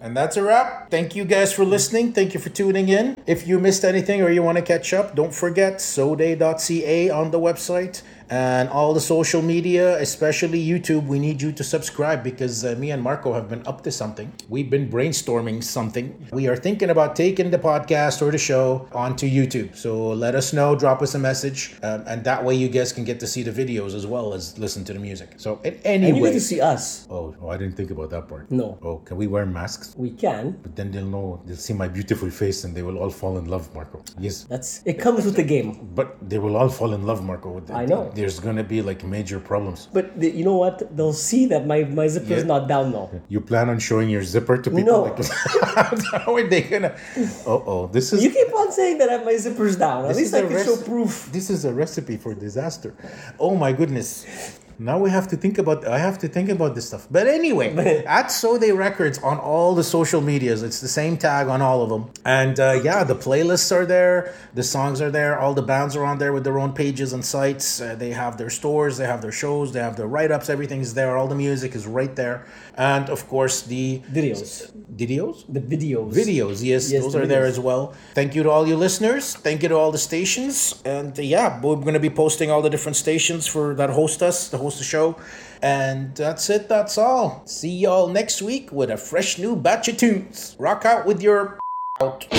And that's a wrap. Thank you guys for listening. Thank you for tuning in. If you missed anything or you want to catch up, don't forget soday.ca on the website and all the social media, especially YouTube. We need you to subscribe because me and Marco have been up to something. We've been brainstorming something. We are thinking about taking the podcast or the show onto YouTube. So let us know, drop us a message, and that way you guys can get to see the videos as well as listen to the music. So And you get anyway. to see us. Oh, I didn't think about that part. No. Oh, can we wear masks? We can. But then they'll see my beautiful face and they will all fall in love, Marco. Yes. It comes with the game. But they will all fall in love, Marco. I know. There's gonna be like major problems. But you know what? They'll see that my zipper is not down though. You plan on showing your zipper to people? No. How are they gonna? This is. You keep on saying that my zipper's down. At least I can show proof. This is a recipe for disaster. Oh my goodness. Now I have to think about this stuff. But anyway, at Soday Records on all the social medias. It's the same tag on all of them. And the playlists are there. The songs are there. All the bands are on there with their own pages and sites. They have their stores. They have their shows. They have their write-ups. Everything's there. All the music is right there. And of course the Videos. Videos? The videos. Videos, yes, those are there as well. Thank you to all you listeners. Thank you to all the stations. And we're going to be posting all the different stations that host the show. And that's it. That's all. See y'all next week with a fresh new batch of tunes. Rock out with your out.